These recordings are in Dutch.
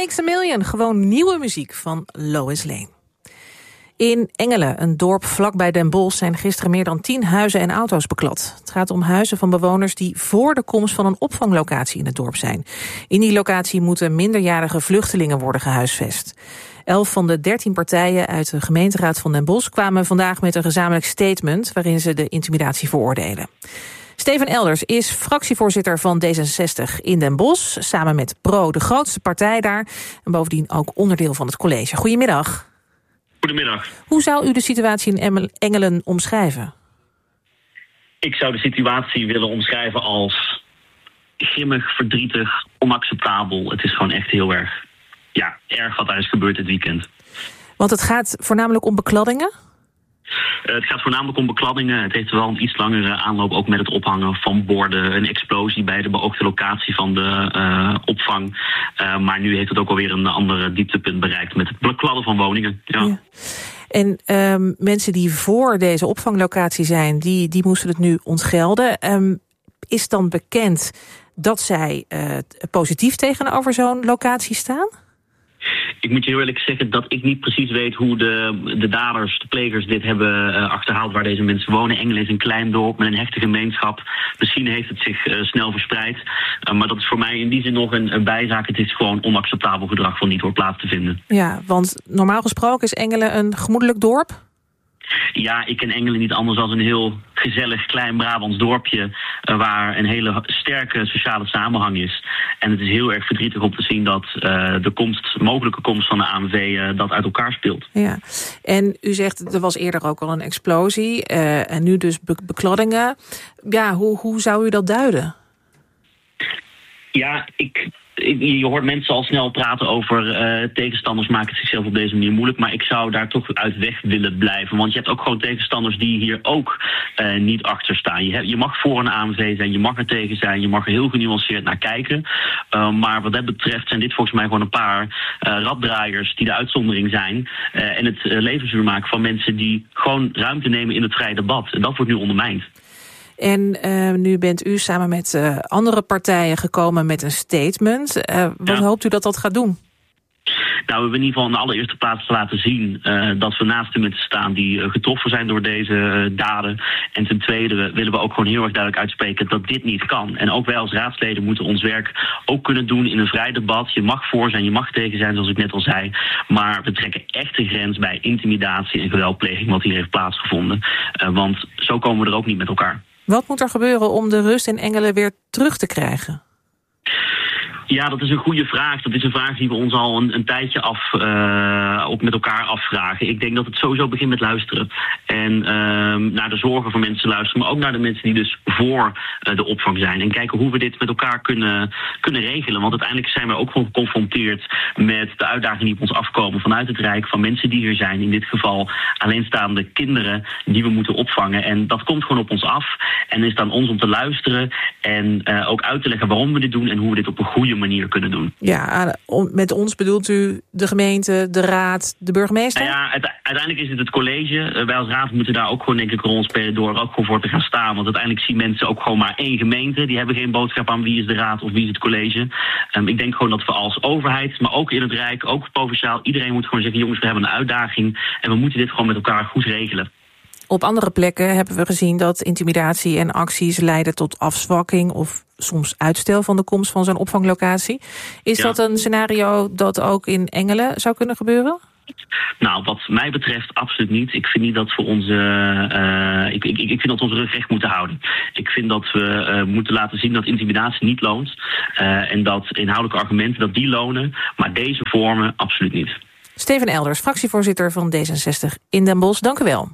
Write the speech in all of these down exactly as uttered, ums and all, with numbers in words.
Makes a Million, gewoon nieuwe muziek van Lois Lane. In Engelen, een dorp vlakbij Den Bosch, zijn gisteren meer dan tien huizen en auto's beklad. Het gaat om huizen van bewoners die voor de komst van een opvanglocatie in het dorp zijn. In die locatie moeten minderjarige vluchtelingen worden gehuisvest. Elf van de dertien partijen uit de gemeenteraad van Den Bosch kwamen vandaag met een gezamenlijk statement waarin ze de intimidatie veroordelen. Steven Elders is fractievoorzitter van D zesenzestig in Den Bosch, samen met Pro, de grootste partij daar, en bovendien ook onderdeel van het college. Goedemiddag. Goedemiddag. Hoe zou u de situatie in Engelen omschrijven? Ik zou de situatie willen omschrijven als grimmig, verdrietig, onacceptabel. Het is gewoon echt heel erg, ja, erg wat daar is gebeurd dit weekend. Want het gaat voornamelijk om bekladdingen? Uh, het gaat voornamelijk om bekladdingen. Het heeft wel een iets langere aanloop, ook met het ophangen van borden. Een explosie bij de beoogde locatie van de uh, opvang. Uh, maar nu heeft het ook alweer een andere dieptepunt bereikt met het bekladden van woningen. Ja. Ja. En um, mensen die voor deze opvanglocatie zijn, die, die moesten het nu ontgelden. Um, is dan bekend dat zij uh, positief tegenover zo'n locatie staan? Ik moet je heel eerlijk zeggen dat ik niet precies weet hoe de, de daders, de plegers dit hebben uh, achterhaald waar deze mensen wonen. Engelen is een klein dorp met een hechte gemeenschap. Misschien heeft het zich uh, snel verspreid. Uh, maar dat is voor mij in die zin nog een, een bijzaak. Het is gewoon onacceptabel gedrag van niet hoort plaats te vinden. Ja, want normaal gesproken is Engelen een gemoedelijk dorp? Ja, ik ken Engelen niet anders dan een heel gezellig klein Brabants dorpje uh, waar een hele sterke sociale samenhang is. En het is heel erg verdrietig om te zien dat uh, de komst, mogelijke komst van de A N V uh, dat uit elkaar speelt. Ja, en u zegt er was eerder ook al een explosie uh, en nu dus be- bekladdingen. Ja, hoe, hoe zou u dat duiden? Ja, ik... Je hoort mensen al snel praten over uh, tegenstanders maken het zichzelf op deze manier moeilijk. Maar ik zou daar toch uit weg willen blijven. Want je hebt ook gewoon tegenstanders die hier ook uh, niet achter staan. Je, hebt, je mag voor een A N V zijn, je mag er tegen zijn. Je mag er heel genuanceerd naar kijken. Uh, maar wat dat betreft zijn dit volgens mij gewoon een paar uh, raddraaiers die de uitzondering zijn. Uh, en het uh, levensduur maken van mensen die gewoon ruimte nemen in het vrije debat. En dat wordt nu ondermijnd. En uh, nu bent u samen met uh, andere partijen gekomen met een statement. Uh, wat ja. hoopt u dat dat gaat doen? Nou, we hebben in ieder geval in de allereerste plaats laten zien uh, dat we naast de mensen staan die uh, getroffen zijn door deze uh, daden. En ten tweede willen we ook gewoon heel erg duidelijk uitspreken dat dit niet kan. En ook wij als raadsleden moeten ons werk ook kunnen doen in een vrij debat. Je mag voor zijn, je mag tegen zijn, zoals ik net al zei. Maar we trekken echt een grens bij intimidatie en geweldpleging wat hier heeft plaatsgevonden. Uh, want zo komen we er ook niet met elkaar. Wat moet er gebeuren om de rust in Engelen weer terug te krijgen? Ja, dat is een goede vraag. Dat is een vraag die we ons al een, een tijdje af, uh, ook met elkaar afvragen. Ik denk dat het sowieso begint met luisteren. En uh, naar de zorgen van mensen luisteren, maar ook naar de mensen die dus voor uh, de opvang zijn. En kijken hoe we dit met elkaar kunnen, kunnen regelen. Want uiteindelijk zijn we ook gewoon geconfronteerd met de uitdagingen die op ons afkomen vanuit het Rijk, van mensen die hier zijn. In dit geval alleenstaande kinderen die we moeten opvangen. En dat komt gewoon op ons af. En het is aan ons om te luisteren en uh, ook uit te leggen waarom we dit doen en hoe we dit op een goede manier kunnen doen. Ja, met ons bedoelt u de gemeente, de raad, de burgemeester? Nou ja, uiteindelijk is het het college. Wij als raad moeten daar ook gewoon denk ik een rol spelen door er ook gewoon voor te gaan staan. Want uiteindelijk zien mensen ook gewoon maar één gemeente. Die hebben geen boodschap aan wie is de raad of wie is het college. Um, ik denk gewoon dat we als overheid, maar ook in het Rijk, ook provinciaal, iedereen moet gewoon zeggen, jongens, we hebben een uitdaging en we moeten dit gewoon met elkaar goed regelen. Op andere plekken hebben we gezien dat intimidatie en acties leiden tot afzwakking of soms uitstel van de komst van zo'n opvanglocatie. Is ja. dat een scenario dat ook in Engelen zou kunnen gebeuren? Nou, wat mij betreft absoluut niet. Ik vind niet dat we onze, uh, ik, ik, ik vind dat we onze rug recht moeten houden. Ik vind dat we uh, moeten laten zien dat intimidatie niet loont. Uh, en dat inhoudelijke argumenten dat die lonen, maar deze vormen absoluut niet. Steven Elders, fractievoorzitter van D zesenzestig in Den Bosch. Dank u wel.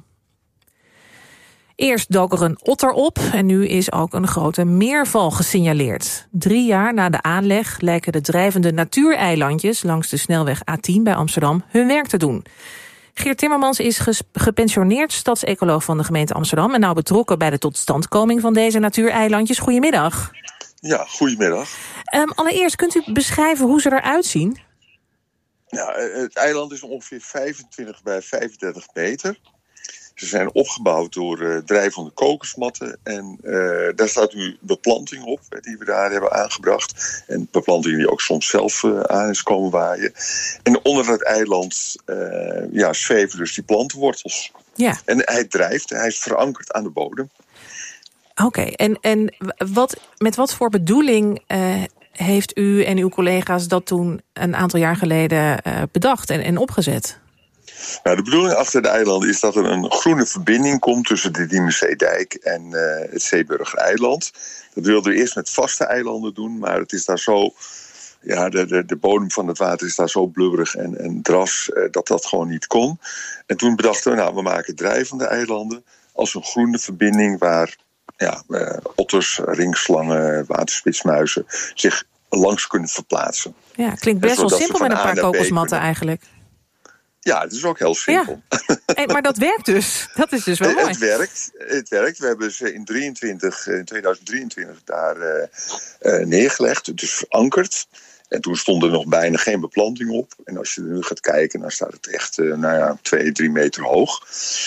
Eerst dook er een otter op en nu is ook een grote meerval gesignaleerd. Drie jaar na de aanleg lijken de drijvende natuureilandjes langs de snelweg A tien bij Amsterdam hun werk te doen. Geert Timmermans is ges- gepensioneerd stadsecoloog van de gemeente Amsterdam en nou betrokken bij de totstandkoming van deze natuureilandjes. Goedemiddag. Ja, goedemiddag. Um, allereerst, kunt u beschrijven hoe ze eruit zien? Ja, het eiland is ongeveer vijfentwintig bij vijfendertig meter. Ze zijn opgebouwd door uh, drijvende kokosmatten. En uh, daar staat nu beplanting op, hè, die we daar hebben aangebracht. En beplanting die ook soms zelf uh, aan is komen waaien. En onder het eiland uh, ja, zweven dus die plantenwortels. Ja. En hij drijft, hij is verankerd aan de bodem. Oké, okay, en, en wat, met wat voor bedoeling uh, heeft u en uw collega's dat toen een aantal jaar geleden uh, bedacht en, en opgezet? Nou, de bedoeling achter de eilanden is dat er een groene verbinding komt tussen de Diemerzeedijk en uh, het Zeeburgereiland. Dat wilden we eerst met vaste eilanden doen, maar het is daar zo, ja, de, de, de bodem van het water is daar zo blubberig en, en dras uh, dat dat gewoon niet kon. En toen bedachten we, nou, we maken drijvende eilanden als een groene verbinding waar ja, uh, otters, ringslangen, waterspitsmuizen zich langs kunnen verplaatsen. Ja, klinkt best wel simpel met een paar kokosmatten eigenlijk. Ja, het is ook heel simpel. Ja. Hey, maar dat werkt dus. Dat is dus wel mooi. Het werkt. Het werkt. We hebben ze in, drieëntwintig, in tweeduizend drieëntwintig daar uh, uh, neergelegd. Het is verankerd. En toen stond er nog bijna geen beplanting op. En als je er nu gaat kijken, dan staat het echt uh, nou ja, twee, drie meter hoog.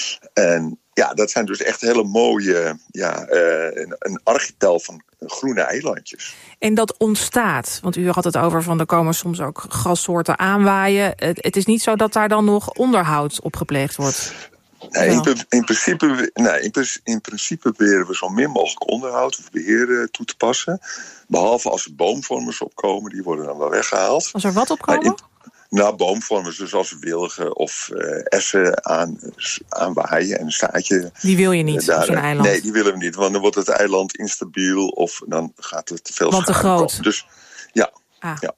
En ja, dat zijn dus echt hele mooie, ja, uh, een, een archetype van groene eilandjes. En dat ontstaat, want u had het over van er komen soms ook grassoorten aanwaaien. Het, het is niet zo dat daar dan nog onderhoud op gepleegd wordt? Nee, in, in, principe, nee, in, in principe proberen we zo min mogelijk onderhoud of beheer uh, toe te passen. Behalve als er boomvormers opkomen, die worden dan wel weggehaald. Als er wat opkomen? Nou, nou, boomvormers, dus als wilgen of uh, essen aan, aanwaaien en een zaadje. Die wil je niet uh, daar, op zo'n eiland? Nee, die willen we niet, want dan wordt het eiland instabiel of dan gaat het te veel schade. Want te groot? Komen. Dus ja, ah. ja.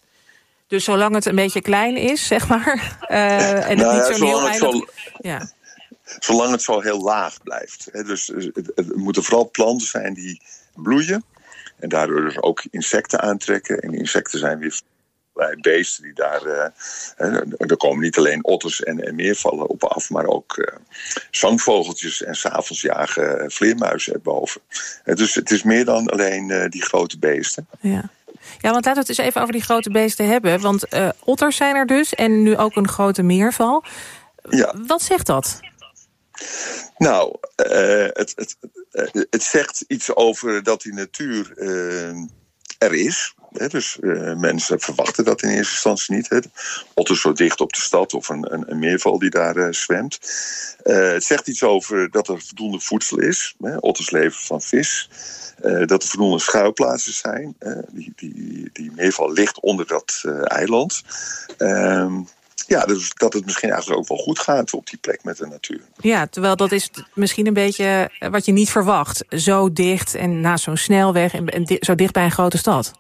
Dus zolang het een beetje klein is, zeg maar, uh, en nou, het niet ja, zo'n heel eiland... Zo, ja. Zolang het zo heel laag blijft. Hè. Dus het, het moeten vooral planten zijn die bloeien. En daardoor dus ook insecten aantrekken. En insecten zijn weer bij beesten die daar... Uh, er komen niet alleen otters en, en meervallen op af, maar ook uh, zangvogeltjes en 's avonds jagen vleermuizen erboven. Uh, dus het is meer dan alleen uh, die grote beesten. Ja. Ja, want laten we het eens even over die grote beesten hebben. Want uh, otters zijn er dus en nu ook een grote meerval. Ja. Wat zegt dat? Nou, uh, het, het, uh, het zegt iets over dat die natuur uh, er is. Hè? Dus uh, mensen verwachten dat in eerste instantie niet. Hè? Otters zo dicht op de stad of een, een, een meerval die daar uh, zwemt. Uh, het zegt iets over dat er voldoende voedsel is. Hè? Otters leven van vis. Uh, dat er voldoende schuilplaatsen zijn. Uh, die, die, die meerval ligt onder dat uh, eiland. Uh, Ja, dus dat het misschien eigenlijk ook wel goed gaat op die plek met de natuur. Ja, terwijl dat is misschien een beetje wat je niet verwacht. Zo dicht en naast zo'n snelweg en, en di- zo dicht bij een grote stad.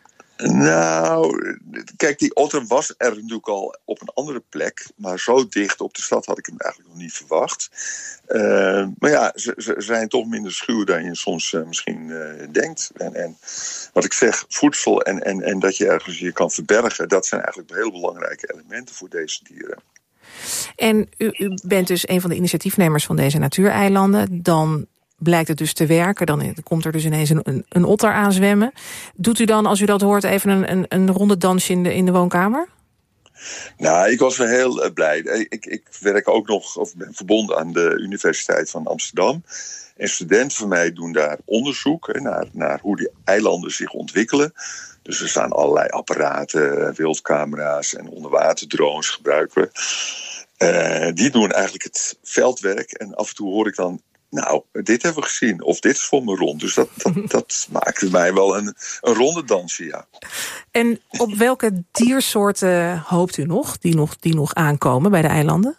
Nou, kijk, die otter was er natuurlijk al op een andere plek. Maar zo dicht op de stad had ik hem eigenlijk nog niet verwacht. Uh, maar ja, ze, ze zijn toch minder schuw dan je soms uh, misschien uh, denkt. En, en wat ik zeg, voedsel en, en, en dat je ergens je kan verbergen... dat zijn eigenlijk heel belangrijke elementen voor deze dieren. En u, u bent dus een van de initiatiefnemers van deze natuureilanden. Dan blijkt het dus te werken. Dan komt er dus ineens een, een, een otter aan zwemmen. Doet u dan, als u dat hoort, even een, een, een ronde dansje in de, in de woonkamer? Nou, ik was wel heel uh, blij. Ik, ik werk ook nog, of ben verbonden aan de Universiteit van Amsterdam. En studenten van mij doen daar onderzoek hè, naar, naar hoe die eilanden zich ontwikkelen. Dus er staan allerlei apparaten, wildcamera's en onderwaterdrones gebruiken we. Uh, die doen eigenlijk het veldwerk. En af en toe hoor ik dan, nou, dit hebben we gezien. Of dit is voor me rond. Dus dat, dat, dat maakt mij wel een, een ronde dansje, ja. En op welke diersoorten hoopt u nog die, nog, die nog aankomen bij de eilanden?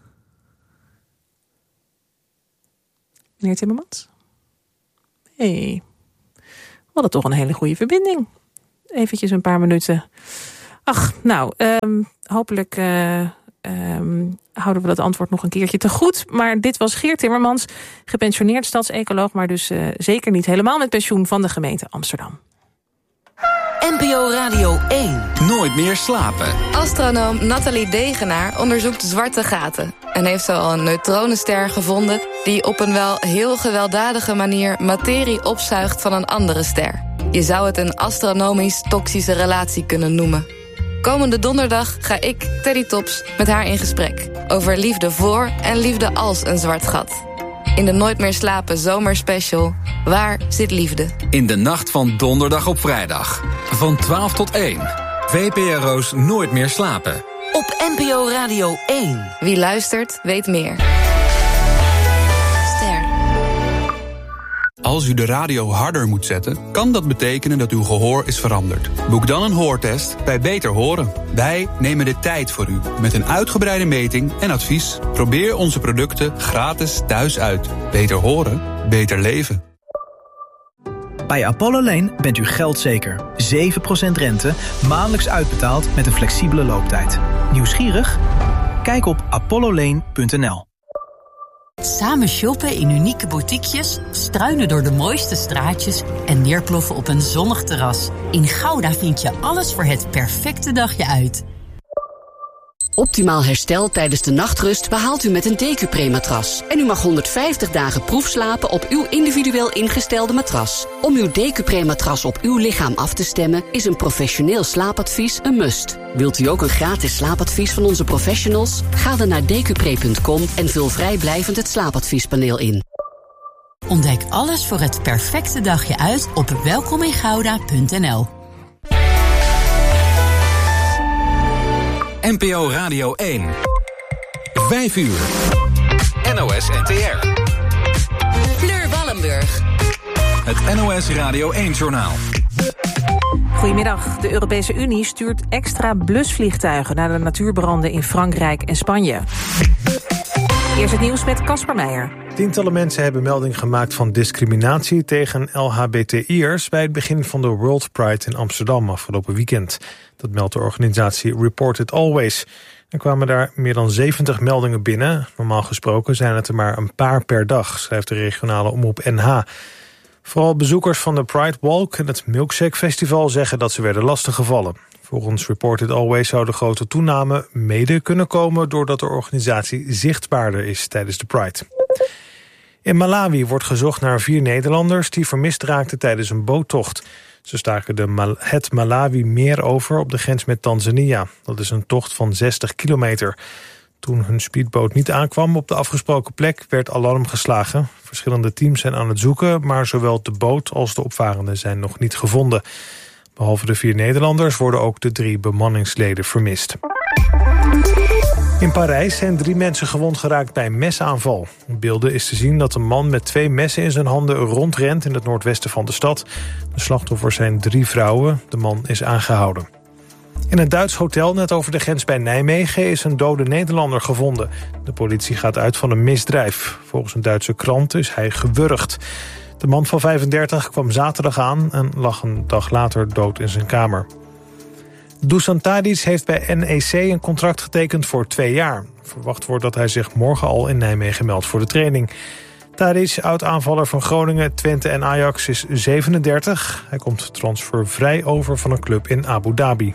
Meneer Timmermans? Hé, hey. We hadden toch een hele goede verbinding. Eventjes een paar minuten. Ach, nou, um, hopelijk... Uh, Um, houden we dat antwoord nog een keertje te goed. Maar dit was Geert Timmermans, gepensioneerd stadsecoloog... maar dus uh, zeker niet helemaal met pensioen van de gemeente Amsterdam. N P O Radio één. Nooit meer slapen. Astronoom Nathalie Degenaar onderzoekt zwarte gaten... en heeft zo al een neutronenster gevonden... die op een wel heel gewelddadige manier materie opzuigt van een andere ster. Je zou het een astronomisch-toxische relatie kunnen noemen. Komende donderdag ga ik, Teddy Tops, met haar in gesprek over liefde voor en liefde als een zwart gat. In de Nooit meer slapen zomerspecial, Waar zit liefde? In de nacht van donderdag op vrijdag. Van twaalf tot één. V P R O's Nooit meer slapen. Op N P O Radio één. Wie luistert, weet meer. Ster. Als u de radio harder moet zetten, kan dat betekenen dat uw gehoor is veranderd. Boek dan een hoortest bij Beter Horen. Wij nemen de tijd voor u met een uitgebreide meting en advies. Probeer onze producten gratis thuis uit. Beter horen, beter leven. Bij Apollo Lane bent u geldzeker. zeven procent rente, maandelijks uitbetaald met een flexibele looptijd. Nieuwsgierig? Kijk op apollo lane punt n l. Samen shoppen in unieke boutiquejes, struinen door de mooiste straatjes en neerploffen op een zonnig terras. In Gouda vind je alles voor het perfecte dagje uit. Optimaal herstel tijdens de nachtrust behaalt u met een Decupre-matras. En u mag honderdvijftig dagen proefslapen op uw individueel ingestelde matras. Om uw Decupre-matras op uw lichaam af te stemmen is een professioneel slaapadvies een must. Wilt u ook een gratis slaapadvies van onze professionals? Ga dan naar decupre punt com en vul vrijblijvend het slaapadviespaneel in. Ontdek alles voor het perfecte dagje uit op welkomingouda punt n l. N P O Radio één. Vijf uur. N O S N T R. Fleur Wallenburg. Het N O S Radio één-journaal. Goedemiddag. De Europese Unie stuurt extra blusvliegtuigen naar de natuurbranden in Frankrijk en Spanje. Eerst het nieuws met Casper Meijer. Tientallen mensen hebben melding gemaakt van discriminatie tegen L H B T I'ers bij het begin van de World Pride in Amsterdam afgelopen weekend. Dat meldt de organisatie Report It Always. Er kwamen daar meer dan zeventig meldingen binnen. Normaal gesproken zijn het er maar een paar per dag, schrijft de regionale omroep N H. Vooral bezoekers van de Pride Walk en het Milkshake Festival zeggen dat ze werden lastiggevallen. Volgens Report It Always zou de grote toename mede kunnen komen doordat de organisatie zichtbaarder is tijdens de Pride. In Malawi wordt gezocht naar vier Nederlanders die vermist raakten tijdens een boottocht. Ze staken de Mal- het Malawi-meer over op de grens met Tanzania. Dat is een tocht van zestig kilometer. Toen hun speedboot niet aankwam op de afgesproken plek werd alarm geslagen. Verschillende teams zijn aan het zoeken, maar zowel de boot als de opvarenden zijn nog niet gevonden. Behalve de vier Nederlanders worden ook de drie bemanningsleden vermist. In Parijs zijn drie mensen gewond geraakt bij een mesaanval. Op beelden is te zien dat een man met twee messen in zijn handen rondrent in het noordwesten van de stad. De slachtoffers zijn drie vrouwen. De man is aangehouden. In een Duits hotel net over de grens bij Nijmegen is een dode Nederlander gevonden. De politie gaat uit van een misdrijf. Volgens een Duitse krant is hij gewurgd. De man van vijfendertig kwam zaterdag aan en lag een dag later dood in zijn kamer. Dusan Tadic heeft bij N E C een contract getekend voor twee jaar. Verwacht wordt dat hij zich morgen al in Nijmegen meldt voor de training. Tadic, oud-aanvaller van Groningen, Twente en Ajax, is zevenendertig. Hij komt transfervrij over van een club in Abu Dhabi.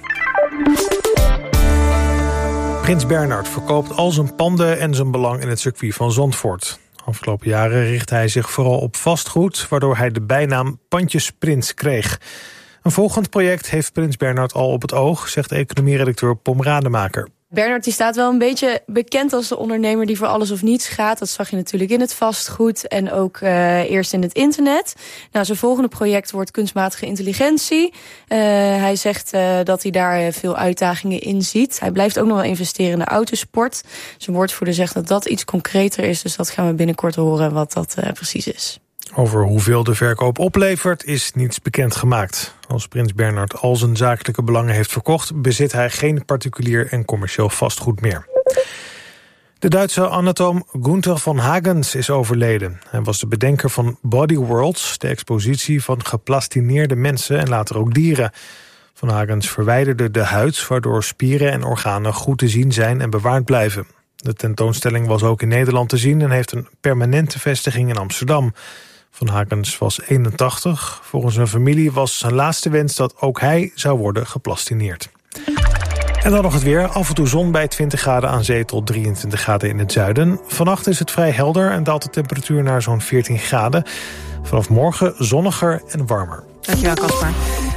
Prins Bernhard verkoopt al zijn panden en zijn belang in het circuit van Zandvoort. Afgelopen jaren richtte hij zich vooral op vastgoed, waardoor hij de bijnaam Pandjesprins kreeg. Een volgend project heeft Prins Bernhard al op het oog, zegt economieredacteur Pom Rademaker. Bernhard die staat wel een beetje bekend als de ondernemer die voor alles of niets gaat. Dat zag je natuurlijk in het vastgoed en ook uh, eerst in het internet. Nou, zijn volgende project wordt kunstmatige intelligentie. Uh, hij zegt uh, dat hij daar veel uitdagingen in ziet. Hij blijft ook nog wel investeren in de autosport. Zijn woordvoerder zegt dat dat iets concreter is. Dus dat gaan we binnenkort horen wat dat uh, precies is. Over hoeveel de verkoop oplevert is niets bekendgemaakt. Als Prins Bernhard al zijn zakelijke belangen heeft verkocht, bezit hij geen particulier en commercieel vastgoed meer. De Duitse anatoom Gunther von Hagens is overleden. Hij was de bedenker van Body Worlds, de expositie van geplastineerde mensen en later ook dieren. Von Hagens verwijderde de huid, waardoor spieren en organen goed te zien zijn en bewaard blijven. De tentoonstelling was ook in Nederland te zien en heeft een permanente vestiging in Amsterdam. Van Hagens was eenentachtig. Volgens zijn familie was zijn laatste wens dat ook hij zou worden geplastineerd. En dan nog het weer. Af en toe zon bij twintig graden aan zee tot drieëntwintig graden in het zuiden. Vannacht is het vrij helder en daalt de temperatuur naar zo'n veertien graden. Vanaf morgen zonniger en warmer. Dankjewel, Casper.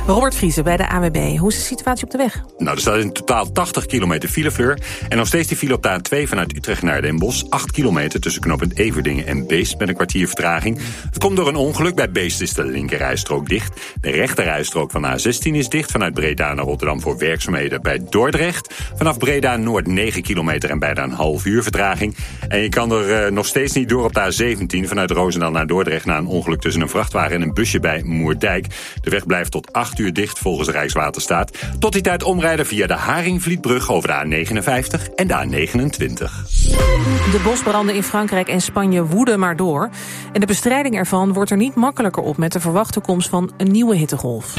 Robert Vriese bij de A W B. Hoe is de situatie op de weg? Nou, er staat in totaal tachtig kilometer filefleur. En nog steeds die file op de A twee vanuit Utrecht naar Den Bosch. acht kilometer tussen knooppunt Everdingen en Beest met een kwartier vertraging. Het komt door een ongeluk. Bij Beest is de linkerrijstrook dicht. De rechterrijstrook van de A zestien is dicht. Vanuit Breda naar Rotterdam voor werkzaamheden bij Dordrecht. Vanaf Breda Noord negen kilometer en bijna een half uur vertraging. En je kan er uh, nog steeds niet door op de A zeventien vanuit Roosendaal naar Dordrecht na een ongeluk tussen een vrachtwagen en een busje bij Moerdijk. De weg blijft tot acht uur dicht volgens Rijkswaterstaat. Tot die tijd omrijden via de Haringvlietbrug over de A negenenvijftig en de A negenentwintig. De bosbranden in Frankrijk en Spanje woeden maar door. En de bestrijding ervan wordt er niet makkelijker op met de verwachte komst van een nieuwe hittegolf.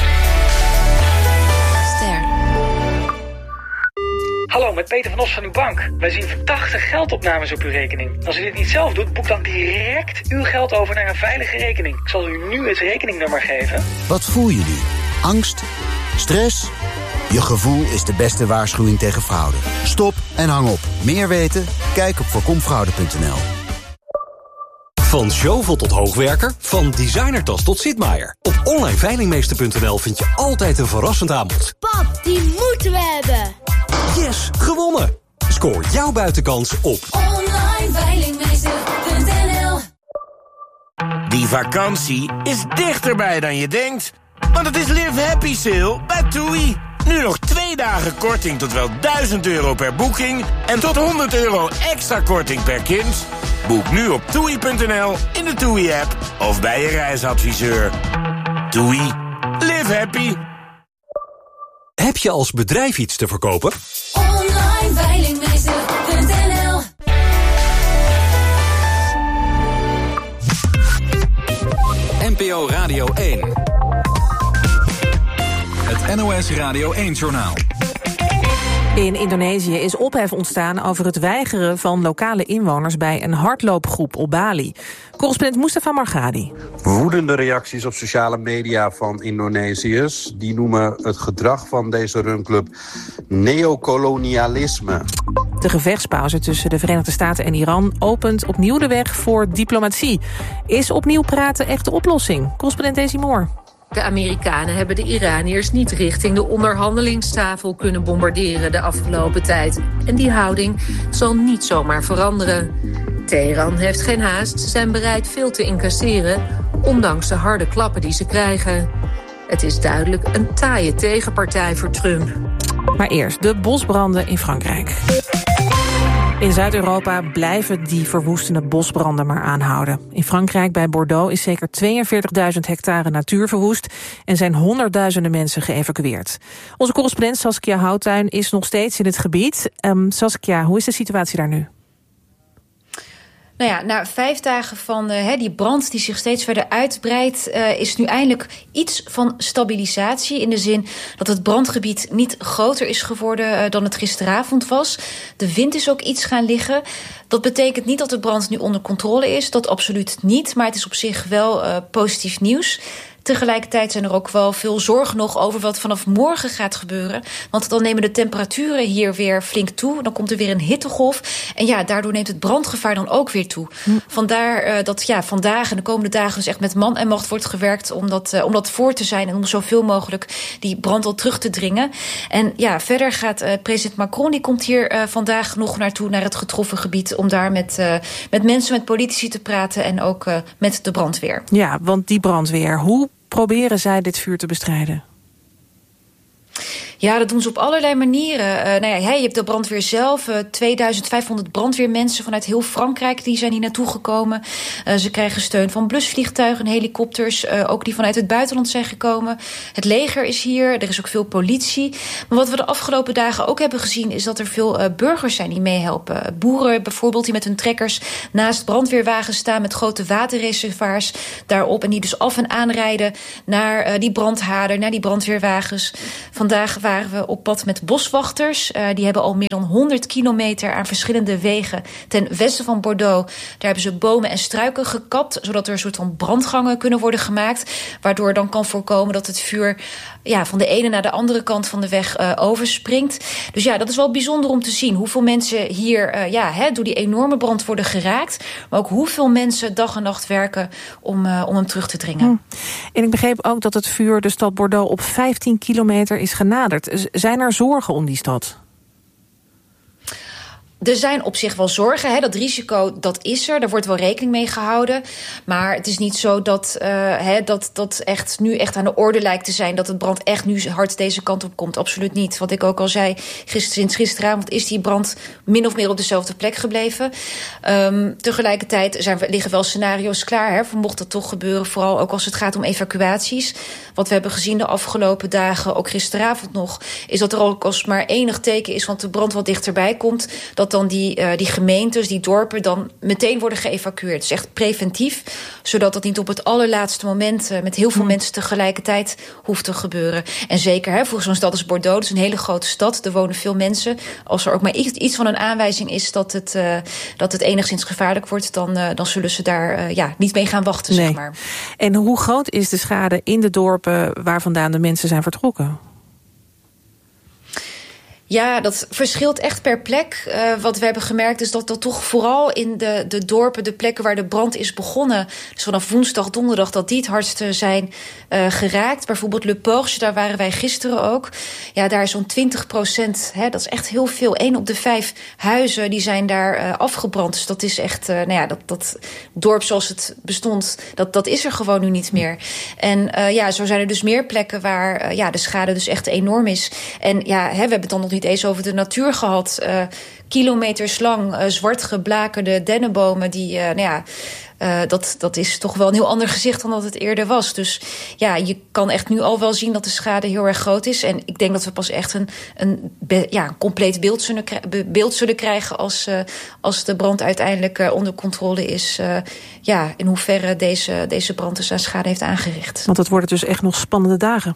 Ster. Hallo, met Peter van Os van uw bank. Wij zien verdachte geldopnames op uw rekening. Als u dit niet zelf doet, boek dan direct uw geld over naar een veilige rekening. Ik zal u nu het rekeningnummer geven. Wat voel je nu? Angst? Stress? Je gevoel is de beste waarschuwing tegen fraude. Stop en hang op. Meer weten? Kijk op voorkomfraude punt n l. Van Zjovel tot hoogwerker, van designertas tot Sitmaier. Op online veilingmeester punt n l vind je altijd een verrassend aanbod. Pap, die moeten we hebben. Yes, gewonnen! Scoor jouw buitenkans op online veilingmeester punt n l. Die vakantie is dichterbij dan je denkt. Want het is Live Happy Sale bij TUI. Nu nog twee dagen korting tot wel duizend euro per boeking en tot honderd euro extra korting per kind. Boek nu op toei punt n l, in de TUI-app of bij je reisadviseur. TUI. Live happy. Heb je als bedrijf iets te verkopen? online veilingmeester punt n l. N P O Radio één. Het N O S Radio één-journaal. In Indonesië is ophef ontstaan over het weigeren van lokale inwoners bij een hardloopgroep op Bali. Correspondent Mustafa Margadi. Woedende reacties op sociale media van Indonesiërs. Die noemen het gedrag van deze runclub neocolonialisme. De gevechtspauze tussen de Verenigde Staten en Iran opent opnieuw de weg voor diplomatie. Is opnieuw praten echt de oplossing? Correspondent Daisy Moore. De Amerikanen hebben de Iraniërs niet richting de onderhandelingstafel kunnen bombarderen de afgelopen tijd. En die houding zal niet zomaar veranderen. Teheran heeft geen haast, ze zijn bereid veel te incasseren, ondanks de harde klappen die ze krijgen. Het is duidelijk een taaie tegenpartij voor Trump. Maar eerst de bosbranden in Frankrijk. In Zuid-Europa blijven die verwoestende bosbranden maar aanhouden. In Frankrijk bij Bordeaux is zeker tweeënveertigduizend hectare natuur verwoest en zijn honderdduizenden mensen geëvacueerd. Onze correspondent Saskia Houtuin is nog steeds in het gebied. Um, Saskia, hoe is de situatie daar nu? Nou ja, na vijf dagen van uh, die brand die zich steeds verder uitbreidt, Uh, is nu eindelijk iets van stabilisatie. In de zin dat het brandgebied niet groter is geworden uh, dan het gisteravond was. De wind is ook iets gaan liggen. Dat betekent niet dat de brand nu onder controle is. Dat absoluut niet. Maar het is op zich wel uh, positief nieuws. Tegelijkertijd zijn er ook wel veel zorgen nog over wat vanaf morgen gaat gebeuren. Want dan nemen de temperaturen hier weer flink toe. Dan komt er weer een hittegolf. En ja, daardoor neemt het brandgevaar dan ook weer toe. Hm. Vandaar uh, dat ja, vandaag en de komende dagen dus echt met man en macht wordt gewerkt om dat, uh, om dat voor te zijn en om zoveel mogelijk die brand al terug te dringen. En ja, verder gaat uh, president Macron, die komt hier uh, vandaag nog naartoe, naar het getroffen gebied, om daar met, uh, met mensen, met politici te praten en ook uh, met de brandweer. Ja, want die brandweer, hoe proberen zij dit vuur te bestrijden? Ja, dat doen ze op allerlei manieren. Uh, nou ja, je hebt de brandweer zelf. Uh, tweeduizend vijfhonderd brandweermensen vanuit heel Frankrijk die zijn hier naartoe gekomen. Uh, ze krijgen steun van blusvliegtuigen en helikopters. Uh, ook die vanuit het buitenland zijn gekomen. Het leger is hier. Er is ook veel politie. Maar wat we de afgelopen dagen ook hebben gezien is dat er veel uh, burgers zijn die meehelpen. Boeren bijvoorbeeld die met hun trekkers naast brandweerwagens staan met grote waterreservoirs daarop. En die dus af en aanrijden naar uh, die brandhaarden, naar die brandweerwagens. Vandaag waren we op pad met boswachters. Uh, die hebben al meer dan honderd kilometer aan verschillende wegen ten westen van Bordeaux. Daar hebben ze bomen en struiken gekapt, zodat er een soort van brandgangen kunnen worden gemaakt, waardoor dan kan voorkomen dat het vuur ja, van de ene naar de andere kant van de weg uh, overspringt. Dus ja, dat is wel bijzonder om te zien. Hoeveel mensen hier uh, ja, hè, door die enorme brand worden geraakt. Maar ook hoeveel mensen dag en nacht werken om, uh, om hem terug te dringen. Hmm. En ik begreep ook dat het vuur de stad Bordeaux op vijftien kilometer is genaderd. Zijn er zorgen om die stad? Er zijn op zich wel zorgen. Hè. Dat risico, dat is er. Daar wordt wel rekening mee gehouden. Maar het is niet zo dat, uh, hè, dat, dat echt nu echt aan de orde lijkt te zijn. Dat het brand echt nu hard deze kant op komt. Absoluut niet. Wat ik ook al zei, gister, sinds gisteravond is die brand min of meer op dezelfde plek gebleven. Um, tegelijkertijd zijn, liggen wel scenario's klaar. Hè, voor mocht dat toch gebeuren. Vooral ook als het gaat om evacuaties. Wat we hebben gezien de afgelopen dagen, ook gisteravond nog, is dat er ook als maar enig teken is, want de brand wat dichterbij komt, dat dan die, uh, die gemeentes, die dorpen dan meteen worden geëvacueerd. Dus echt preventief, zodat dat niet op het allerlaatste moment uh, met heel veel mm. mensen tegelijkertijd hoeft te gebeuren. En zeker, hè, voor zo'n stad als Bordeaux, dat is een hele grote stad, er wonen veel mensen. Als er ook maar iets, iets van een aanwijzing is dat het, uh, dat het enigszins gevaarlijk wordt, dan, uh, dan zullen ze daar uh, ja, niet mee gaan wachten, nee. zeg maar. En hoe groot is de schade in de dorpen waar vandaan de mensen zijn vertrokken? Ja, dat verschilt echt per plek. Uh, wat we hebben gemerkt is dat dat toch vooral in de, de dorpen, de plekken waar de brand is begonnen, dus vanaf woensdag, donderdag, dat die het hardste zijn uh, geraakt. Bijvoorbeeld Le Porche, daar waren wij gisteren ook. Ja, daar is zo'n twintig procent, hè, dat is echt heel veel. Eén op de vijf huizen die zijn daar uh, afgebrand. Dus dat is echt, uh, nou ja, dat, dat dorp zoals het bestond, dat, dat is er gewoon nu niet meer. En uh, ja, zo zijn er dus meer plekken waar uh, ja, de schade dus echt enorm is. En ja, hè, we hebben het dan nog niet eens over de natuur gehad. Uh, kilometers lang, uh, zwart geblakerde dennenbomen. Die, uh, nou ja, uh, dat, dat is toch wel een heel ander gezicht dan dat het eerder was. Dus ja, je kan echt nu al wel zien dat de schade heel erg groot is. En ik denk dat we pas echt een, een, be, ja, een compleet beeld zullen, beeld zullen krijgen als, uh, als de brand uiteindelijk uh, onder controle is. Uh, ja, in hoeverre deze, deze brand dus aan schade heeft aangericht. Want het worden dus echt nog spannende dagen.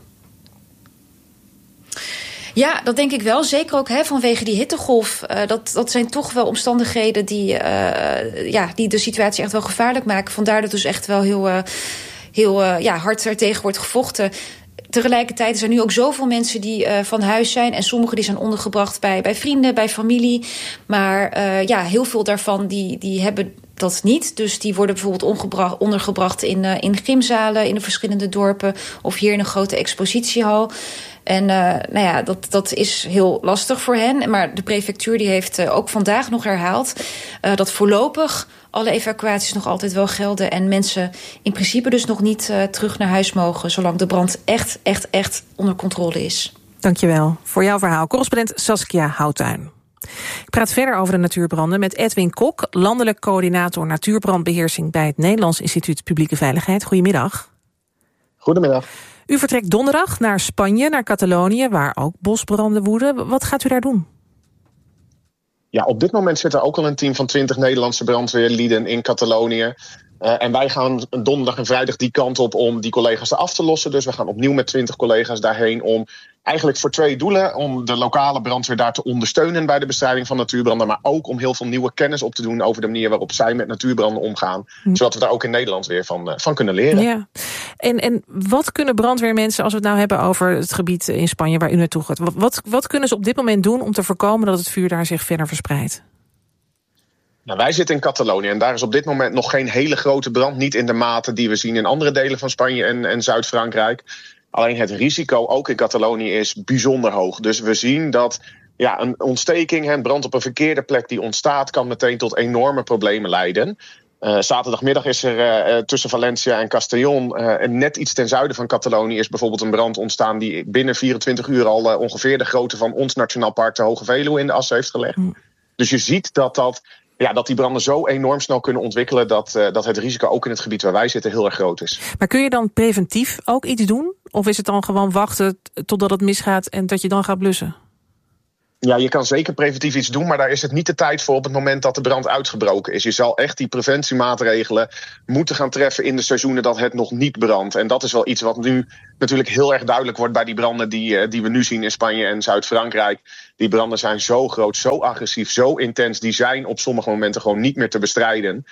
Ja, dat denk ik wel. Zeker ook hè, vanwege die hittegolf. Uh, dat, dat zijn toch wel omstandigheden die, uh, ja, die de situatie echt wel gevaarlijk maken. Vandaar dat dus echt wel heel, uh, heel uh, ja, hard er tegen wordt gevochten. Tegelijkertijd zijn er nu ook zoveel mensen die uh, van huis zijn. En sommigen die zijn ondergebracht bij, bij vrienden, bij familie. Maar uh, ja, heel veel daarvan die, die hebben dat niet. Dus die worden bijvoorbeeld ondergebracht in, uh, in gymzalen, in de verschillende dorpen, of hier in een grote expositiehal. En uh, nou ja, dat, dat is heel lastig voor hen. Maar de prefectuur die heeft uh, ook vandaag nog herhaald uh, dat voorlopig alle evacuaties nog altijd wel gelden. En mensen in principe dus nog niet uh, terug naar huis mogen, zolang de brand echt, echt, echt onder controle is. Dankjewel voor jouw verhaal. Correspondent Saskia Houttuin. Ik praat verder over de natuurbranden met Edwin Kok, landelijk coördinator natuurbrandbeheersing bij het Nederlands Instituut Publieke Veiligheid. Goedemiddag. Goedemiddag. U vertrekt donderdag naar Spanje, naar Catalonië, waar ook bosbranden woeden. Wat gaat u daar doen? Ja, op dit moment zit er ook al een team van twintig Nederlandse brandweerlieden in Catalonië. Uh, en wij gaan donderdag en vrijdag die kant op om die collega's af te lossen. Dus we gaan opnieuw met twintig collega's daarheen om eigenlijk voor twee doelen. Om de lokale brandweer daar te ondersteunen bij de bestrijding van natuurbranden. Maar ook om heel veel nieuwe kennis op te doen over de manier waarop zij met natuurbranden omgaan. Hm. Zodat we daar ook in Nederland weer van, uh, van kunnen leren. Ja. En, en wat kunnen brandweermensen, als we het nou hebben over het gebied in Spanje waar u naartoe gaat. Wat, wat kunnen ze op dit moment doen om te voorkomen dat het vuur daar zich verder verspreidt? Nou, wij zitten in Catalonië en daar is op dit moment nog geen hele grote brand. Niet in de mate die we zien in andere delen van Spanje en, en Zuid-Frankrijk. Alleen het risico, ook in Catalonië, is bijzonder hoog. Dus we zien dat ja, een ontsteking, een brand op een verkeerde plek die ontstaat, kan meteen tot enorme problemen leiden. Uh, zaterdagmiddag is er uh, tussen Valencia en Castellón, uh, en net iets ten zuiden van Catalonië, is bijvoorbeeld een brand ontstaan die binnen vierentwintig uur al uh, ongeveer de grootte van ons Nationaal Park de Hoge Veluwe in de as heeft gelegd. Mm. Dus je ziet dat dat... Ja, dat die branden zo enorm snel kunnen ontwikkelen dat, uh, dat het risico ook in het gebied waar wij zitten heel erg groot is. Maar kun je dan preventief ook iets doen? Of is het dan gewoon wachten totdat het misgaat en dat je dan gaat blussen? Ja, je kan zeker preventief iets doen, maar daar is het niet de tijd voor op het moment dat de brand uitgebroken is. Je zal echt die preventiemaatregelen moeten gaan treffen in de seizoenen dat het nog niet brandt. En dat is wel iets wat nu natuurlijk heel erg duidelijk wordt bij die branden die, die we nu zien in Spanje en Zuid-Frankrijk. Die branden zijn zo groot, zo agressief, zo intens. Die zijn op sommige momenten gewoon niet meer te bestrijden.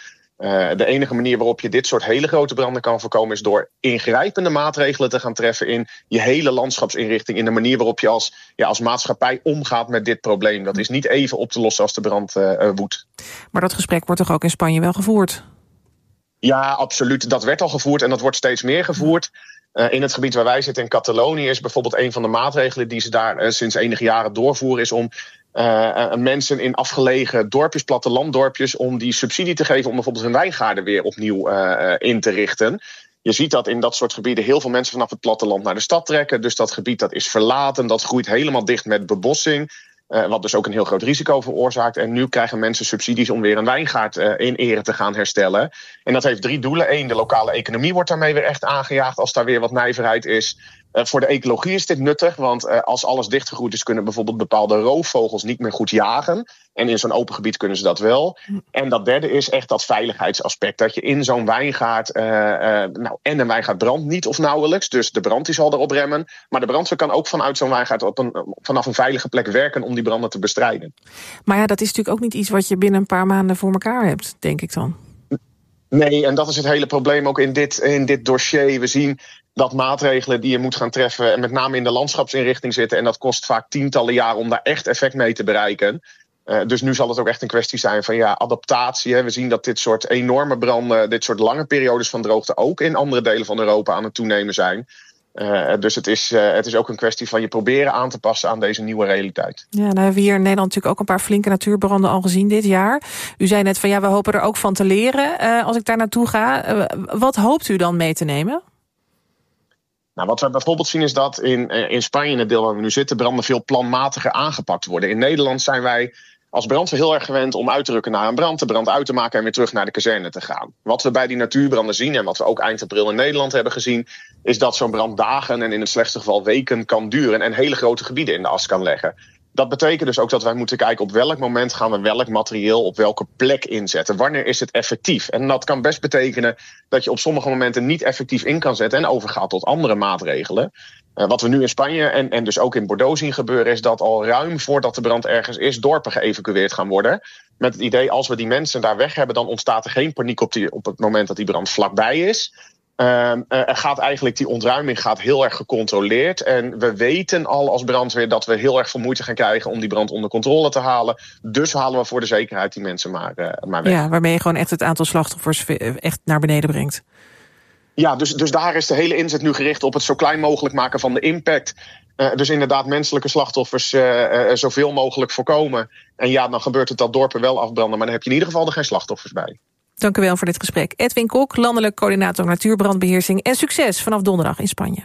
Uh, de enige manier waarop je dit soort hele grote branden kan voorkomen is door ingrijpende maatregelen te gaan treffen in je hele landschapsinrichting, in de manier waarop je als, ja, als maatschappij omgaat met dit probleem. Dat is niet even op te lossen als de brand uh, uh, woedt. Maar dat gesprek wordt toch ook in Spanje wel gevoerd? Ja, absoluut. Dat werd al gevoerd en dat wordt steeds meer gevoerd. Uh, in het gebied waar wij zitten in Catalonië is bijvoorbeeld een van de maatregelen die ze daar uh, sinds enige jaren doorvoeren is om uh, uh, mensen in afgelegen dorpjes, plattelanddorpjes, om die subsidie te geven om bijvoorbeeld hun wijngaarden weer opnieuw uh, uh, in te richten. Je ziet dat in dat soort gebieden heel veel mensen vanaf het platteland naar de stad trekken. Dus dat gebied dat is verlaten, dat groeit helemaal dicht met bebossing. Uh, wat dus ook een heel groot risico veroorzaakt. En nu krijgen mensen subsidies om weer een wijngaard uh, in ere te gaan herstellen. En dat heeft drie doelen. Eén, de lokale economie wordt daarmee weer echt aangejaagd als daar weer wat nijverheid is. Uh, voor de ecologie is dit nuttig, want uh, als alles dichtgegroeid is, kunnen bijvoorbeeld bepaalde roofvogels niet meer goed jagen. En in zo'n open gebied kunnen ze dat wel. En dat derde is echt dat veiligheidsaspect. Dat je in zo'n wijngaard, uh, uh, nou, en een wijngaard brandt niet of nauwelijks. Dus de brand die zal erop remmen. Maar de brandweer kan ook vanuit zo'n wijngaard op een, vanaf een veilige plek werken om die branden te bestrijden. Maar ja, dat is natuurlijk ook niet iets wat je binnen een paar maanden voor elkaar hebt, denk ik dan. Nee, en dat is het hele probleem ook in dit, in dit dossier. We zien dat maatregelen die je moet gaan treffen met name in de landschapsinrichting zitten. En dat kost vaak tientallen jaren om daar echt effect mee te bereiken. Uh, dus nu zal het ook echt een kwestie zijn van ja, adaptatie. Hè. We zien dat dit soort enorme branden, dit soort lange periodes van droogte ook in andere delen van Europa aan het toenemen zijn. Uh, dus het is, uh, het is ook een kwestie van je proberen aan te passen aan deze nieuwe realiteit. Ja, nou hebben we hier in Nederland natuurlijk ook een paar flinke natuurbranden al gezien dit jaar. U zei net van ja, we hopen er ook van te leren uh, als ik daar naartoe ga. Uh, wat hoopt u dan mee te nemen? Nou, wat we bijvoorbeeld zien is dat in, in Spanje, in het deel waar we nu zitten, branden veel planmatiger aangepakt worden. In Nederland zijn wij als brandweer heel erg gewend om uit te rukken naar een brand, de brand uit te maken en weer terug naar de kazerne te gaan. Wat we bij die natuurbranden zien en wat we ook eind april in Nederland hebben gezien, is dat zo'n brand dagen en in het slechtste geval weken kan duren en hele grote gebieden in de as kan leggen. Dat betekent dus ook dat wij moeten kijken op welk moment gaan we welk materieel op welke plek inzetten. Wanneer is het effectief? En dat kan best betekenen dat je op sommige momenten niet effectief in kan zetten en overgaat tot andere maatregelen. Uh, wat we nu in Spanje en, en dus ook in Bordeaux zien gebeuren is dat al ruim voordat de brand ergens is, dorpen geëvacueerd gaan worden. Met het idee als we die mensen daar weg hebben, dan ontstaat er geen paniek op, die, op het moment dat die brand vlakbij is. Uh, uh, er gaat eigenlijk die ontruiming gaat heel erg gecontroleerd. En we weten al als brandweer dat we heel erg veel moeite gaan krijgen om die brand onder controle te halen. Dus halen we voor de zekerheid die mensen maar, uh, maar weg. Ja, waarmee je gewoon echt het aantal slachtoffers echt naar beneden brengt. Ja, dus, dus daar is de hele inzet nu gericht op het zo klein mogelijk maken van de impact. Uh, dus inderdaad menselijke slachtoffers uh, uh, zoveel mogelijk voorkomen. En ja, dan gebeurt het dat dorpen wel afbranden, maar dan heb je in ieder geval er geen slachtoffers bij. Dank u wel voor dit gesprek. Edwin Kok, landelijk coördinator natuurbrandbeheersing. En succes vanaf donderdag in Spanje.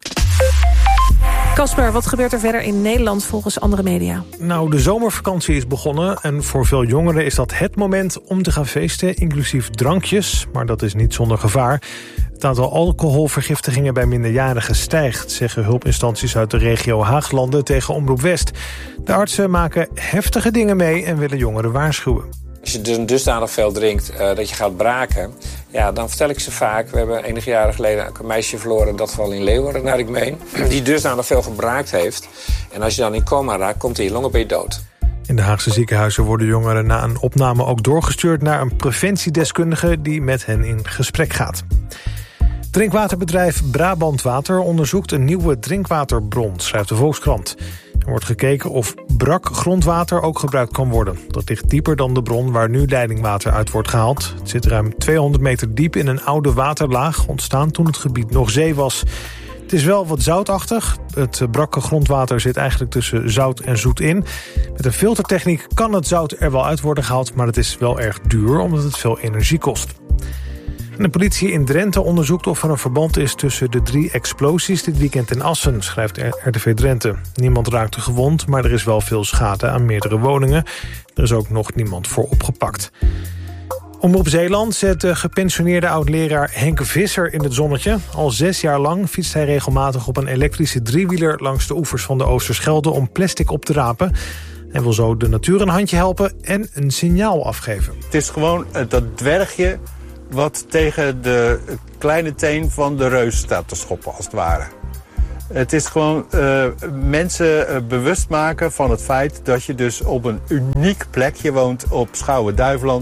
Casper, wat gebeurt er verder in Nederland volgens andere media? Nou, de zomervakantie is begonnen en voor veel jongeren is dat het moment om te gaan feesten, inclusief drankjes. Maar dat is niet zonder gevaar. Het aantal alcoholvergiftigingen bij minderjarigen stijgt, zeggen hulpinstanties uit de regio Haaglanden tegen Omroep West. De artsen maken heftige dingen mee en willen jongeren waarschuwen. Als je dus dusdanig veel drinkt uh, dat je gaat braken, ja, dan vertel ik ze vaak. We hebben enige jaren geleden een meisje verloren, dat vooral in Leeuwarden, naar ik meen, die dusdanig veel gebraakt heeft. En als je dan in coma raakt, komt in je longen, ben je dood. In de Haagse ziekenhuizen worden jongeren na een opname ook doorgestuurd naar een preventiedeskundige die met hen in gesprek gaat. Drinkwaterbedrijf Brabant Water onderzoekt een nieuwe drinkwaterbron, schrijft de Volkskrant. Er wordt gekeken of brak grondwater ook gebruikt kan worden. Dat ligt dieper dan de bron waar nu leidingwater uit wordt gehaald. Het zit ruim tweehonderd meter diep in een oude waterlaag, ontstaan toen het gebied nog zee was. Het is wel wat zoutachtig. Het brakke grondwater zit eigenlijk tussen zout en zoet in. Met een filtertechniek kan het zout er wel uit worden gehaald, maar het is wel erg duur omdat het veel energie kost. En de politie in Drenthe onderzoekt of er een verband is tussen de drie explosies dit weekend in Assen, schrijft R T V Drenthe. Niemand raakte gewond, maar er is wel veel schade aan meerdere woningen. Er is ook nog niemand voor opgepakt. Omroep Zeeland zet de gepensioneerde oud-leraar Henk Visser in het zonnetje. Al zes jaar lang fietst hij regelmatig op een elektrische driewieler langs de oevers van de Oosterschelde om plastic op te rapen. Hij wil zo de natuur een handje helpen en een signaal afgeven. Het is gewoon dat dwergje wat tegen de kleine teen van de reus staat te schoppen, als het ware. Het is gewoon uh, mensen uh, bewust maken van het feit dat je dus op een uniek plekje woont op Schouwen-Duiveland.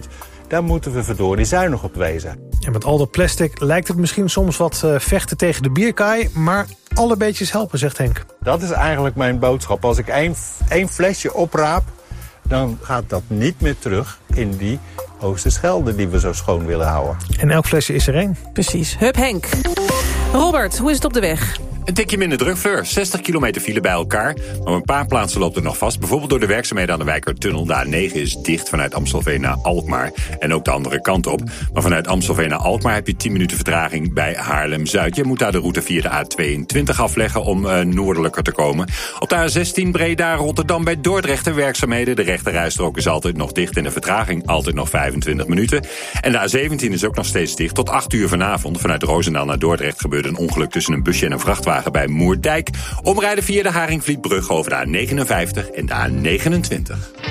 Daar moeten we verdorie zuinig op wezen. En met al dat plastic lijkt het misschien soms wat uh, vechten tegen de bierkaai, maar alle beetjes helpen, zegt Henk. Dat is eigenlijk mijn boodschap. Als ik één, één flesje opraap, dan gaat dat niet meer terug in die Oosterschelde die we zo schoon willen houden. En elk flesje is er één. Precies. Hup Henk. Robert, hoe is het op de weg? Een tikje minder druk, Fleur. zestig kilometer file bij elkaar. Maar op een paar plaatsen loopt het nog vast. Bijvoorbeeld door de werkzaamheden aan de Wijkertunnel. De A negen is dicht vanuit Amstelveen naar Alkmaar. En ook de andere kant op. Maar vanuit Amstelveen naar Alkmaar heb je tien minuten vertraging bij Haarlem-Zuid. Je moet daar de route via de A tweeëntwintig afleggen om uh, noordelijker te komen. Op de A zestien Breda-Rotterdam bij Dordrecht de werkzaamheden. De rechterrijstrook is altijd nog dicht en de vertraging altijd nog vijfentwintig minuten. En de A zeventien is ook nog steeds dicht. Tot acht uur vanavond vanuit Roosendaal naar Dordrecht gebeurde een ongeluk tussen een busje en een vrachtwagen bij Moerdijk. Omrijden via de Haringvlietbrug over de A negenenvijftig en de A negenentwintig.